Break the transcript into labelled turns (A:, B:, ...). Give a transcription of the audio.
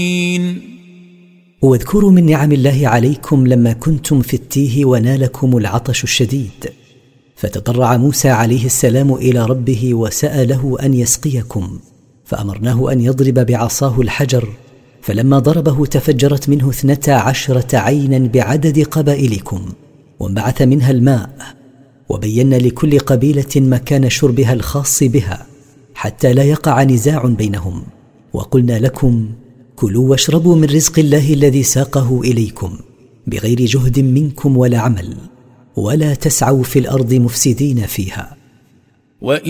A: واذكروا من نعم الله عليكم لما كنتم في التيه ونالكم العطش الشديد، فتضرع موسى عليه السلام إلى ربه وسأله أن يسقيكم، فأمرناه أن يضرب بعصاه الحجر، فلما ضربه تفجرت منه 12 عينا بعدد قبائلكم، وانبعث منها الماء، وبينا لكل قبيلة مكان شربها الخاص بها حتى لا يقع نزاع بينهم، وقلنا لكم كلوا واشربوا من رزق الله الذي ساقه إليكم بغير جهد منكم ولا عمل، ولا تسعوا في الأرض مفسدين فيها.